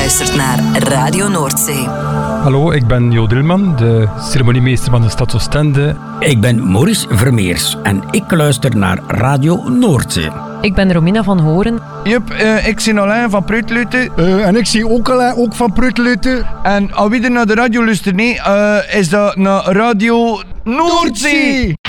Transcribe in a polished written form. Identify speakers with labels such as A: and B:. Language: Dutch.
A: luistert naar Radio Noordzee.
B: Hallo, ik ben Jo Dilman, de ceremoniemeester van de stad Oostende.
C: Ik ben Maurice Vermeers en ik luister naar Radio Noordzee.
D: Ik ben Romina van Horen.
E: Jup, ik zie Alain van Prutluten.
F: En ik zie ook Alain, ook van Prutluten.
E: En als wie er naar de radio luistert, is dat naar Radio Noordzee.